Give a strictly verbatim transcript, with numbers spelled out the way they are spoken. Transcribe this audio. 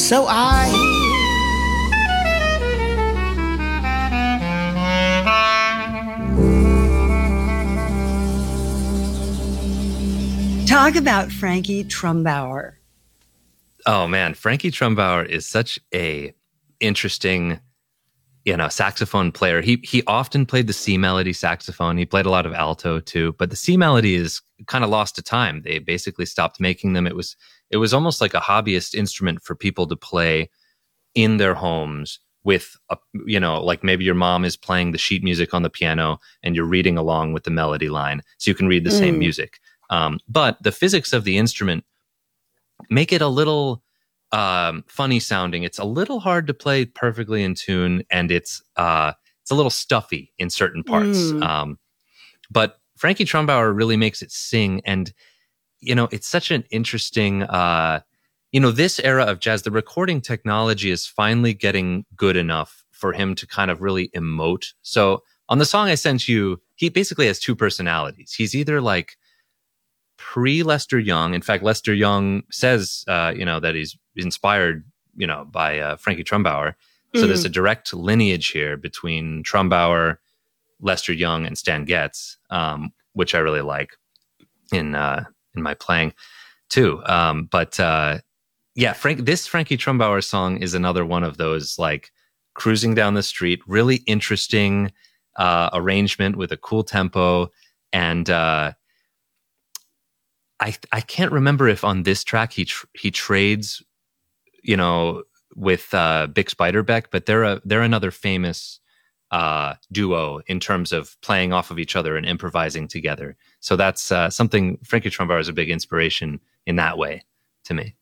So I talk about Frankie Trumbauer. Oh man, Frankie Trumbauer is such a interesting, you know, saxophone player. He he often played the C melody saxophone. He played a lot of alto too, but the C melody is kind of lost to time. They basically stopped making them. It was it was almost like a hobbyist instrument for people to play in their homes with, a, you know, like maybe your mom is playing the sheet music on the piano and you're reading along with the melody line, so you can read the mm. same music. Um, but the physics of the instrument make it a little um, funny sounding. It's a little hard to play perfectly in tune, and it's uh, it's a little stuffy in certain parts. Mm. Um, but Frankie Trumbauer really makes it sing, and you know, it's such an interesting. Uh, you know, this era of jazz, the recording technology is finally getting good enough for him to kind of really emote. So on the song I sent you, he basically has two personalities. He's either like pre-Lester Young. In fact, Lester Young says, uh, you know, that he's inspired, you know, by uh, Frankie Trumbauer. So mm. there's a direct lineage here between Trumbauer, Lester Young, and Stan Getz, um, which I really like in uh, in my playing too. Um, but uh, yeah, Frank, this Frankie Trumbauer song is another one of those like cruising down the street, really interesting uh, arrangement with a cool tempo, and uh, I I can't remember if on this track he tr- he trades, you know, with uh, Bix Beiderbecke, but they're a they're another famous uh, duo in terms of playing off of each other and improvising together. So that's uh, something. Frankie Trumbauer is a big inspiration in that way to me.